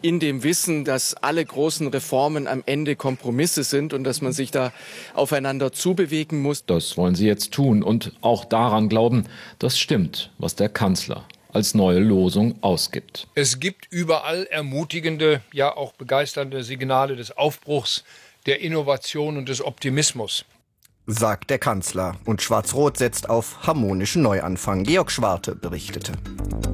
in dem Wissen, dass alle großen Reformen am Ende Kompromisse sind und dass man sich da aufeinander zubewegen muss. Das wollen sie jetzt tun und auch daran glauben, das stimmt, was der Kanzler als neue Losung ausgibt. Es gibt überall ermutigende, ja auch begeisternde Signale des Aufbruchs, der Innovation und des Optimismus, sagt der Kanzler. Und Schwarz-Rot setzt auf harmonischen Neuanfang. Georg Schwarte berichtete.